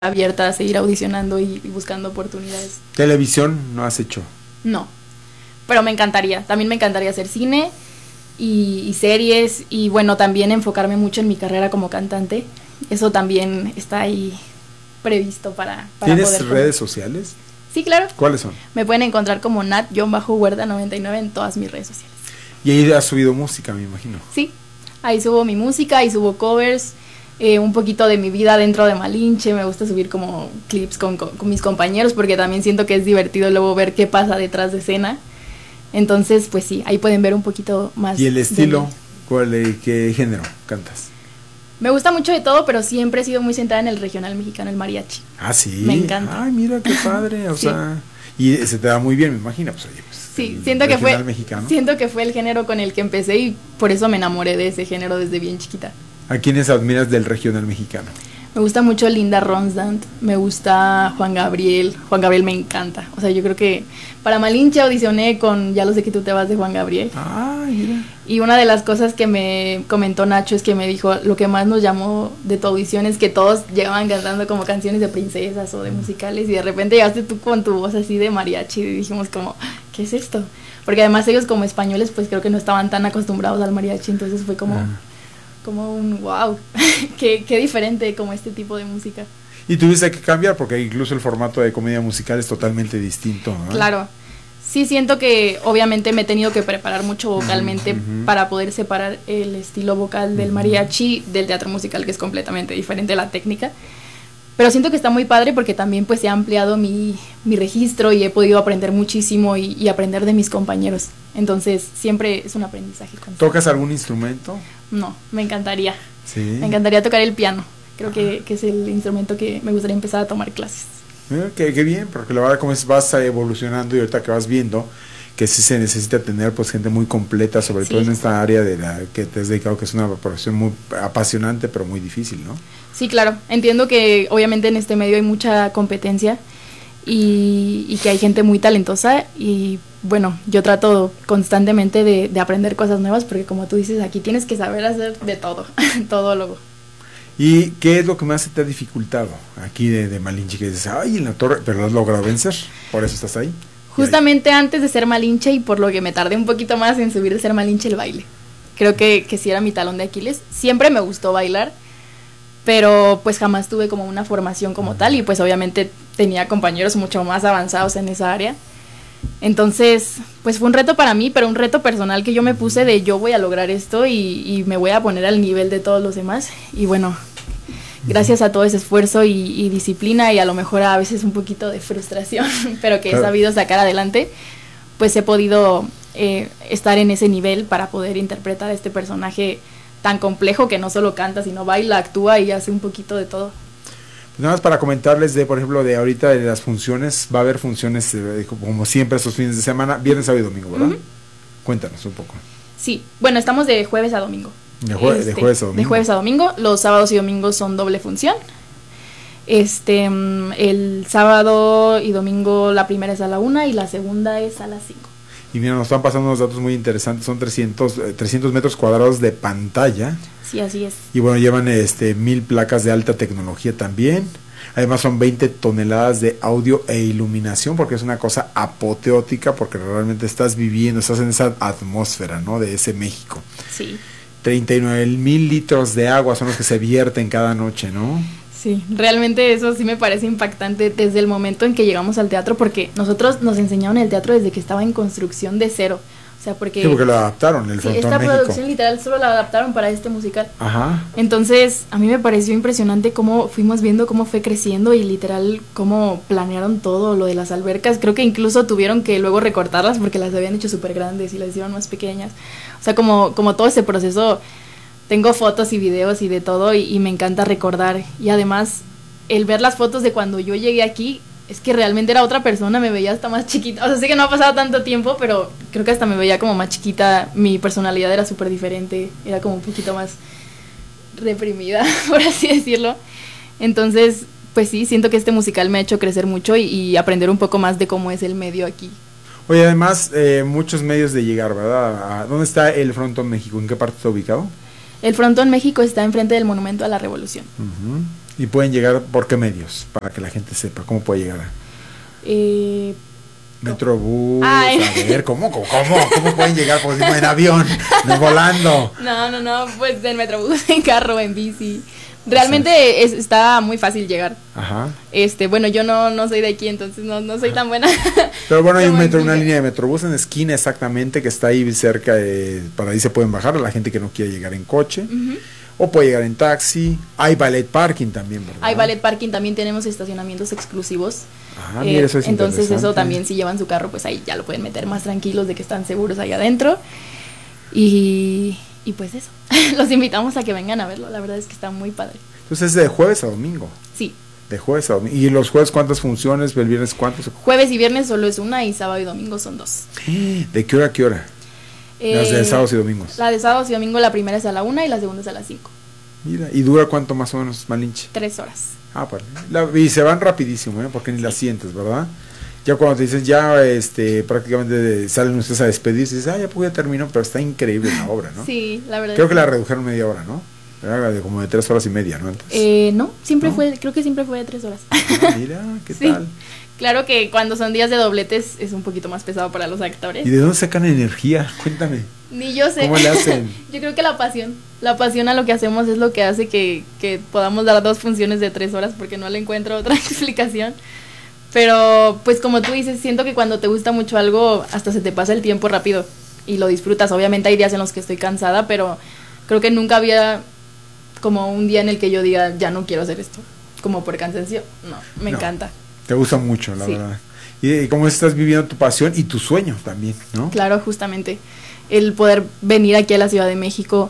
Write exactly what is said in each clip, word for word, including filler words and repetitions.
abierta a seguir audicionando y, y buscando oportunidades. ¿Televisión no has hecho? No, pero me encantaría, también me encantaría hacer cine y, y series y bueno, también enfocarme mucho en mi carrera como cantante, eso también está ahí previsto para, para ¿Tienes poder redes sociales? Sí, claro. ¿Cuáles son? Me pueden encontrar como Nat-Huerta noventa y nueve en todas mis redes sociales. Y ahí has subido música, me imagino. Sí, ahí subo mi música, ahí subo covers, eh, un poquito de mi vida dentro de Malinche, me gusta subir como clips con, con, con mis compañeros porque también siento que es divertido luego ver qué pasa detrás de escena. Entonces, pues sí, ahí pueden ver un poquito más. ¿Y el estilo? ¿Cuál, eh, qué género cantas? Me gusta mucho de todo, pero siempre he sido muy centrada en el regional mexicano, el mariachi. Ah, sí. Me encanta. Ay, mira qué padre, o sí. sea, y se te da muy bien, me imagino, pues oye, pues. Sí, siento que fue mexicano. siento que fue el género con el que empecé y por eso me enamoré de ese género desde bien chiquita. ¿A quiénes admiras del regional mexicano? Me gusta mucho Linda Ronstadt, me gusta Juan Gabriel, Juan Gabriel me encanta, o sea, yo creo que para Malinche audicioné con Ya lo sé que tú te vas de Juan Gabriel. Ah, mira. Y una de las cosas que me comentó Nacho es que me dijo, lo que más nos llamó de tu audición es que todos llegaban cantando como canciones de princesas o de musicales y de repente llegaste tú con tu voz así de mariachi y dijimos como, ¿qué es esto? Porque además ellos como españoles pues creo que no estaban tan acostumbrados al mariachi, entonces fue como... Ah. como un wow, qué, qué diferente como este tipo de música. Y tuviste que cambiar porque incluso el formato de comedia musical es totalmente distinto, ¿no? Claro, sí siento que obviamente me he tenido que preparar mucho vocalmente uh-huh. para poder separar el estilo vocal del mariachi del teatro musical, que es completamente diferente la técnica. Pero siento que está muy padre porque también pues he ampliado mi, mi registro y he podido aprender muchísimo y, y aprender de mis compañeros. Entonces siempre es un aprendizaje constante. ¿Tocas algún instrumento? No, me encantaría. Sí. Me encantaría tocar el piano. Creo que, que es el instrumento que me gustaría empezar a tomar clases. Mira, qué, qué bien, porque la verdad como es, vas evolucionando y ahorita que vas viendo que sí se necesita tener pues gente muy completa, sobre sí. todo en esta área de la que te has dedicado, que es una profesión muy apasionante pero muy difícil, ¿no? Sí, claro, entiendo que obviamente en este medio hay mucha competencia y, y que hay gente muy talentosa y bueno, yo trato constantemente de, de aprender cosas nuevas porque como tú dices, aquí tienes que saber hacer de todo, todo luego. ¿Y qué es lo que más se te ha dificultado aquí de, de Malinche? Que dices, ay, en la torre, pero lo has logrado vencer, por eso estás ahí. Justamente antes de ser Malinche y por lo que me tardé un poquito más en subir de ser Malinche, el baile. Creo que, que sí era mi talón de Aquiles. Siempre me gustó bailar, pero pues jamás tuve como una formación como tal y pues obviamente tenía compañeros mucho más avanzados en esa área. Entonces, pues fue un reto para mí, pero un reto personal que yo me puse de yo voy a lograr esto y, y me voy a poner al nivel de todos los demás. Y bueno, gracias a todo ese esfuerzo y, y disciplina y a lo mejor a veces un poquito de frustración, pero que he sabido sacar adelante, pues he podido eh, estar en ese nivel para poder interpretar a este personaje tan complejo que no solo canta, sino baila, actúa y hace un poquito de todo. Pues nada más para comentarles de, por ejemplo, de ahorita de las funciones, va a haber funciones eh, como siempre estos fines de semana, viernes, sábado y domingo, ¿verdad? Uh-huh. Cuéntanos un poco. Sí, bueno, estamos de jueves a domingo. De, jue- este, de jueves a domingo. De jueves a domingo, los sábados y domingos son doble función. Este, el sábado y domingo la primera es a la una y la segunda es a las cinco. Y mira, nos están pasando unos datos muy interesantes, son trescientos, eh, trescientos metros cuadrados de pantalla. Sí, así es. Y bueno, llevan este mil placas de alta tecnología también. Además son veinte toneladas de audio e iluminación, porque es una cosa apoteótica, porque realmente estás viviendo, estás en esa atmósfera, ¿no? De ese México. Sí. treinta y nueve mil litros de agua son los que se vierten cada noche, ¿no? Sí, realmente eso sí me parece impactante desde el momento en que llegamos al teatro, porque nosotros nos enseñaron el teatro desde que estaba en construcción de cero. O sea, porque... Sí, porque lo adaptaron, el sí, Frontón esta México. producción literal solo la adaptaron para este musical. Ajá. Entonces, a mí me pareció impresionante cómo fuimos viendo cómo fue creciendo y literal cómo planearon todo lo de las albercas. Creo que incluso tuvieron que luego recortarlas porque las habían hecho súper grandes y las hicieron más pequeñas. O sea, como, como todo ese proceso, tengo fotos y videos y de todo y, y me encanta recordar. Y además, el ver las fotos de cuando yo llegué aquí, es que realmente era otra persona, me veía hasta más chiquita. O sea, sé que no ha pasado tanto tiempo, pero creo que hasta me veía como más chiquita. Mi personalidad era súper diferente, era como un poquito más reprimida, por así decirlo. Entonces, pues sí, siento que este musical me ha hecho crecer mucho y, y aprender un poco más de cómo es el medio aquí. Oye, además, eh, muchos medios de llegar, ¿verdad? ¿Dónde está el Frontón México? ¿En qué parte está ubicado? El Frontón México está enfrente del Monumento a la Revolución. Uh-huh. ¿Y pueden llegar por qué medios? Para que la gente sepa cómo puede llegar. Eh, Metrobús, Ay. a ver, ¿cómo, cómo, cómo, cómo pueden llegar? Pues en avión, no volando. No, no, no, pues en Metrobús, en carro, en bici. Realmente es, está muy fácil llegar. Ajá. Este, bueno, yo no, no soy de aquí, entonces no, no soy tan buena. Pero bueno, hay un Como metro, en una Chile. línea de Metrobús en esquina exactamente que está ahí cerca, de, para ahí se pueden bajar a la gente que no quiere llegar en coche. Ujú. O puede llegar en taxi. Hay valet parking también, ¿verdad? Hay valet parking, también tenemos estacionamientos exclusivos. Ah, Eh, mira, eso es entonces eso interesante. también, si llevan su carro, pues ahí ya lo pueden meter más tranquilos de que están seguros ahí adentro. Y, y pues eso, los invitamos a que vengan a verlo, la verdad es que está muy padre. Entonces es de jueves a domingo. Sí, De jueves a domingo. ¿Y los jueves cuántas funciones? ¿El viernes cuántos? jueves y viernes solo es una y sábado y domingo son dos. ¿De qué hora a qué hora? Las de Eh, sábados y domingos. La de sábados y domingo, la primera es a la una y la segunda es a las cinco. Mira, ¿y dura cuánto más o menos, Malinche? Tres horas. Ah, pues, la- y se van rapidísimo, ¿eh? Porque ni las sientes, ¿verdad? Ya cuando te dicen, ya este, prácticamente salen ustedes a despedirse, dices, ah, ya pues ya terminó, pero está increíble la obra, ¿no? Sí, la verdad. Creo es que la redujeron media hora, ¿no? Era de como de tres horas y media, ¿no? Antes. Eh, no, siempre ¿No? fue, creo que siempre fue de tres horas. Ah, mira, ¿qué Sí. tal? Claro que cuando son días de dobletes es un poquito más pesado para los actores. ¿Y de dónde sacan energía? Cuéntame. Ni yo sé. ¿Cómo le hacen? Yo creo que la pasión. La pasión a lo que hacemos es lo que hace que, que podamos dar dos funciones de tres horas porque no le encuentro otra explicación. Pero pues como tú dices, siento que cuando te gusta mucho algo hasta se te pasa el tiempo rápido y lo disfrutas. Obviamente hay días en los que estoy cansada, pero creo que nunca había como un día en el que yo diga, ya no quiero hacer esto. Como por cansancio. No, me No. encanta. Te gusta mucho, la Sí. verdad. Y, y cómo estás viviendo tu pasión y tu sueño también, ¿no? Claro, justamente. El poder venir aquí a la Ciudad de México.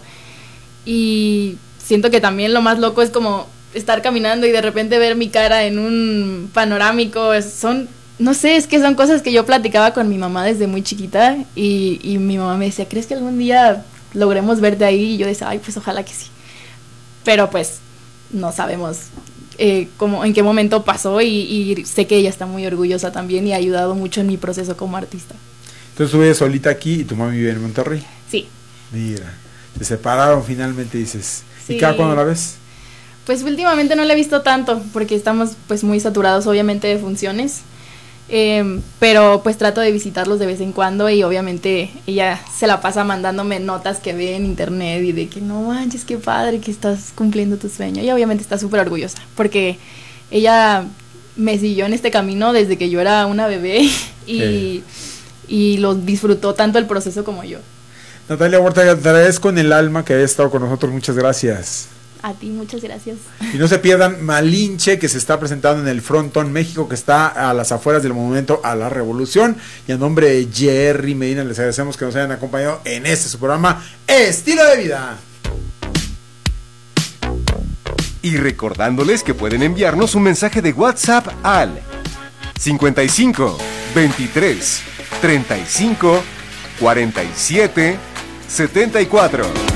Y siento que también lo más loco es como estar caminando y de repente ver mi cara en un panorámico. Es- Son, no sé, es que son cosas que yo platicaba con mi mamá desde muy chiquita. Y, y mi mamá me decía, ¿crees que algún día logremos verte ahí? Y yo decía, ay, pues ojalá que sí. Pero pues no sabemos eh, cómo, en qué momento pasó y, y sé que ella está muy orgullosa también y ha ayudado mucho en mi proceso como artista. Entonces tú vives solita aquí y tu mami vive en Monterrey. Sí. Mira, se separaron finalmente, dices. Sí. ¿Y cada cuándo la ves? Pues últimamente no la he visto tanto porque estamos pues muy saturados obviamente de funciones, eh, pero pues trato de visitarlos de vez en cuando y obviamente ella se la pasa mandándome notas que ve en internet y de que no manches, qué padre que estás cumpliendo tu sueño, y obviamente está súper orgullosa porque ella me siguió en este camino desde que yo era una bebé y, Sí. y lo disfrutó tanto el proceso como yo. Natalia Huerta, te agradezco en el alma que hayas estado con nosotros, muchas gracias. A ti, muchas gracias. Y no se pierdan Malinche, que se está presentando en el Frontón México, que está a las afueras del Monumento a la Revolución. Y a nombre de Jerry Medina les agradecemos que nos hayan acompañado en este su programa Estilo de Vida. Y recordándoles que pueden enviarnos un mensaje de WhatsApp al cincuenta y cinco, veintitrés, treinta y cinco, cuarenta y siete, setenta y cuatro.